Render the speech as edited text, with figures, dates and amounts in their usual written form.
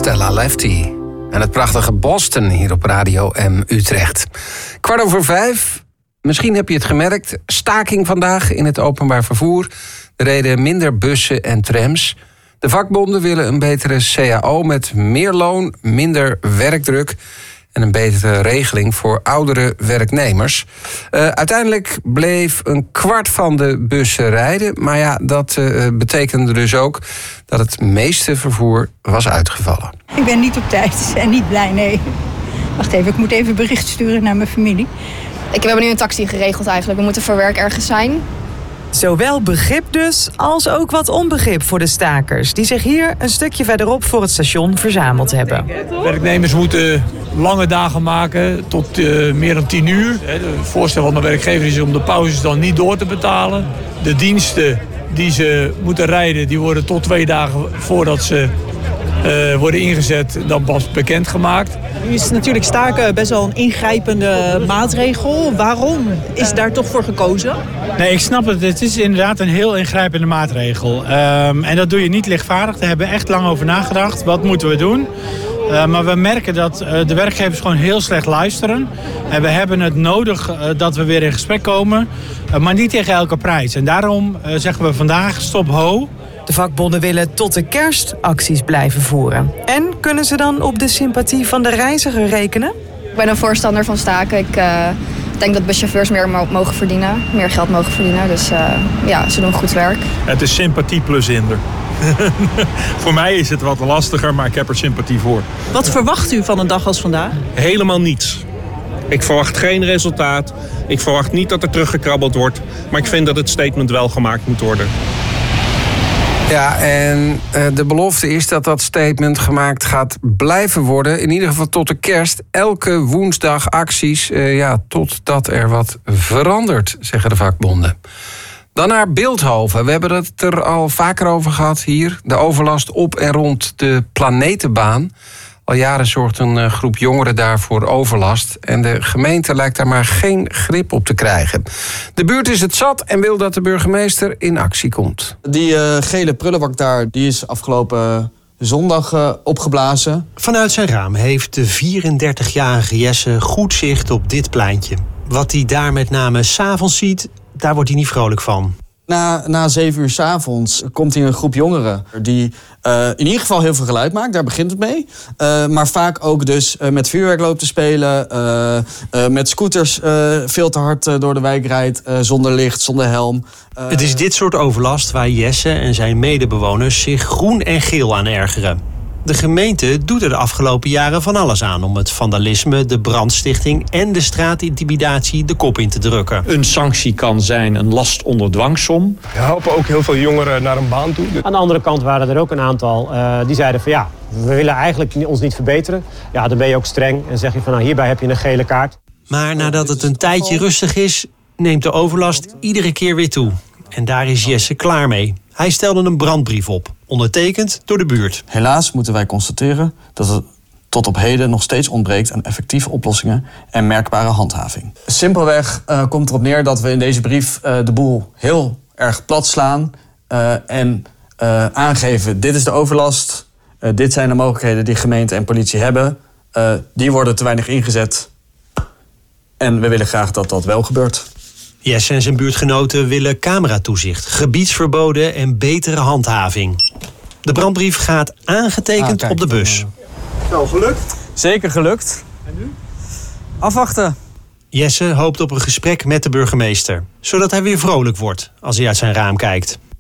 Stella Lefty. En het prachtige Boston hier op Radio M Utrecht. 5:15. Misschien heb je het gemerkt. Staking vandaag in het openbaar vervoer. Er reden minder bussen en trams. De vakbonden willen een betere CAO met meer loon, minder werkdruk en een betere regeling voor oudere werknemers. Uiteindelijk bleef een kwart van de bussen rijden. Maar ja, dat betekende dus ook dat het meeste vervoer was uitgevallen. Ik ben niet op tijd en niet blij, nee. Wacht even, ik moet even bericht sturen naar mijn familie. We hebben nu een taxi geregeld eigenlijk. We moeten voor werk ergens zijn. Zowel begrip dus, als ook wat onbegrip voor de stakers, die zich hier een stukje verderop voor het station verzameld hebben. Werknemers moeten lange dagen maken, tot meer dan 10 uur. Het voorstel van de werkgever is om de pauzes dan niet door te betalen. De diensten die ze moeten rijden, die worden tot 2 dagen voordat ze worden ingezet dan pas bekendgemaakt. Nu is natuurlijk staken best wel een ingrijpende maatregel. Waarom is daar toch voor gekozen? Nee, ik snap het. Het is inderdaad een heel ingrijpende maatregel. En dat doe je niet lichtvaardig. Daar hebben we echt lang over nagedacht. Wat moeten we doen? Maar we merken dat de werkgevers gewoon heel slecht luisteren. En we hebben het nodig dat we weer in gesprek komen. Maar niet tegen elke prijs. En daarom zeggen we vandaag stop ho. De vakbonden willen tot de kerst acties blijven voeren. En kunnen ze dan op de sympathie van de reiziger rekenen? Ik ben een voorstander van staken. Ik denk dat buschauffeurs meer mogen verdienen. Meer geld mogen verdienen. Dus ze doen goed werk. Het is sympathie plus hinder. Voor mij is het wat lastiger, maar ik heb er sympathie voor. Wat verwacht u van een dag als vandaag? Helemaal niets. Ik verwacht geen resultaat. Ik verwacht niet dat er teruggekrabbeld wordt. Maar ik vind dat het statement wel gemaakt moet worden. Ja, en de belofte is dat dat statement gemaakt gaat blijven worden. In ieder geval tot de kerst. Elke woensdag acties, totdat er wat verandert, zeggen de vakbonden. Dan naar Bilthoven. We hebben het er al vaker over gehad hier. De overlast op en rond de Planetenbaan. Al jaren zorgt een groep jongeren daar voor overlast. En de gemeente lijkt daar maar geen grip op te krijgen. De buurt is het zat en wil dat de burgemeester in actie komt. Die gele prullenbak daar, die is afgelopen zondag opgeblazen. Vanuit zijn raam heeft de 34-jarige Jesse goed zicht op dit pleintje. Wat hij daar met name 's avonds ziet, daar wordt hij niet vrolijk van. Na 7 uur 's avonds komt hier een groep jongeren die in ieder geval heel veel geluid maakt. Daar begint het mee. Maar vaak ook dus met vuurwerk loopt te spelen. Met scooters veel te hard door de wijk rijdt. Zonder licht, zonder helm. Het is dit soort overlast waar Jesse en zijn medebewoners zich groen en geel aan ergeren. De gemeente doet er de afgelopen jaren van alles aan om het vandalisme, de brandstichting en de straatintimidatie de kop in te drukken. Een sanctie kan zijn een last onder dwangsom. We helpen ook heel veel jongeren naar een baan toe. Aan de andere kant waren er ook een aantal die zeiden van we willen eigenlijk ons niet verbeteren. Ja, dan ben je ook streng en zeg je van hierbij heb je een gele kaart. Maar nadat het een tijdje rustig is, neemt de overlast iedere keer weer toe. En daar is Jesse klaar mee. Hij stelde een brandbrief op, ondertekend door de buurt. Helaas moeten wij constateren dat het tot op heden nog steeds ontbreekt aan effectieve oplossingen en merkbare handhaving. Simpelweg komt erop neer dat we in deze brief de boel heel erg plat slaan en aangeven: dit is de overlast, dit zijn de mogelijkheden die gemeente en politie hebben. Die worden te weinig ingezet en we willen graag dat dat wel gebeurt. Jesse en zijn buurtgenoten willen cameratoezicht, gebiedsverboden en betere handhaving. De brandbrief gaat aangetekend op de bus. Zo, gelukt? Zeker gelukt. En nu? Afwachten. Jesse hoopt op een gesprek met de burgemeester, zodat hij weer vrolijk wordt als hij uit zijn raam kijkt.